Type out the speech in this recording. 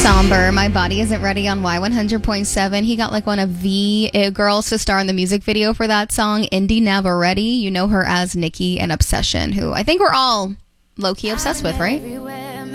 Somber, My Body Isn't Ready on Y100.7. He got like one of the girls to star in the music video for that song, Indy Navarrete. You know her as Nikki in Obsession, who I think we're all low-key obsessed with, right?